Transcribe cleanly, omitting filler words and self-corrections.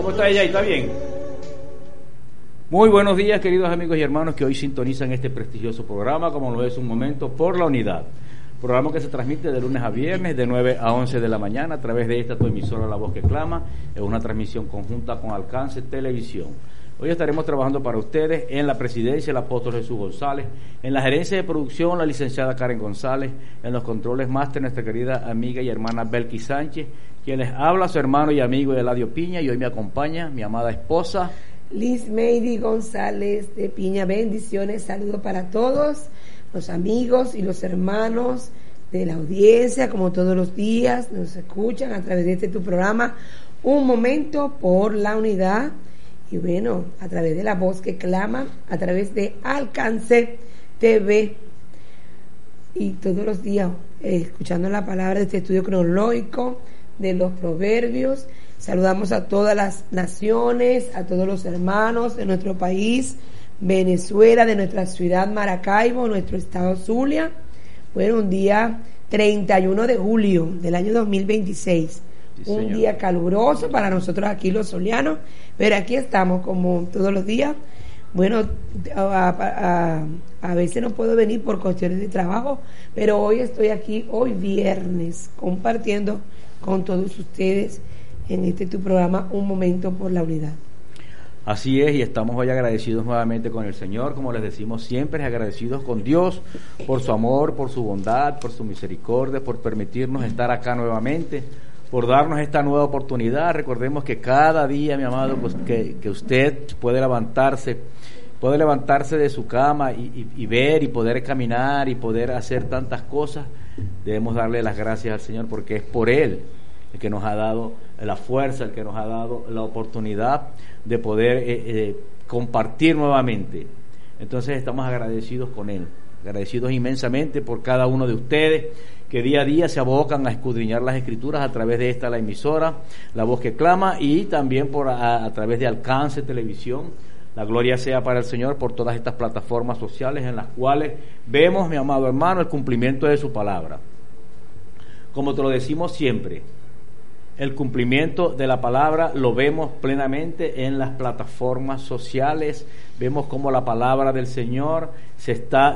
¿Cómo está ella? ¿Está bien? Muy buenos días, queridos amigos y hermanos que hoy sintonizan este prestigioso programa, como lo es Un Momento por la Unidad. Programa que se transmite de lunes a viernes, de 9 a 11 de la mañana, a través de esta tu emisora La Voz que Clama. Es una transmisión conjunta con Alcance Televisión. Hoy estaremos trabajando para ustedes en la presidencia el apóstol Jesús González, en la gerencia de producción la licenciada Karen González, en los controles máster nuestra querida amiga y hermana Belkis Sánchez, quien les habla su hermano y amigo Eladio Piña, y hoy me acompaña mi amada esposa Liz Meidi González de Piña. Bendiciones, saludos para todos los amigos y los hermanos de la audiencia, como todos los días nos escuchan a través de este tu programa Un Momento por la Unidad, y bueno, a través de La Voz que Clama, a través de Alcance TV, y todos los días escuchando la palabra de este estudio cronológico de los proverbios. Saludamos a todas las naciones, a todos los hermanos de nuestro país, Venezuela, de nuestra ciudad Maracaibo, nuestro estado Zulia. Bueno, un día 31 de julio del año 2026. Sí, un día caluroso para nosotros aquí los zulianos, pero aquí estamos como todos los días. Bueno, a veces no puedo venir por cuestiones de trabajo, pero hoy estoy aquí, hoy viernes, compartiendo con todos ustedes en este tu programa Un Momento por la Unidad. Así es, y estamos hoy agradecidos nuevamente con el Señor, como les decimos siempre, agradecidos con Dios por su amor, por su bondad, por su misericordia, por permitirnos estar acá nuevamente, por darnos esta nueva oportunidad. Recordemos que cada día, mi amado, pues que usted puede levantarse de su cama y ver y poder caminar y poder hacer tantas cosas. Debemos darle las gracias al Señor, porque es por Él el que nos ha dado la fuerza, el que nos ha dado la oportunidad de poder compartir nuevamente. Entonces estamos agradecidos con Él, agradecidos inmensamente por cada uno de ustedes que día a día se abocan a escudriñar las Escrituras a través de esta, la emisora, La Voz que Clama, y también a través de Alcance Televisión. La gloria sea para el Señor por todas estas plataformas sociales en las cuales vemos, mi amado hermano, el cumplimiento de su palabra. Como te lo decimos siempre, el cumplimiento de la palabra lo vemos plenamente en las plataformas sociales. Vemos cómo la palabra del Señor se está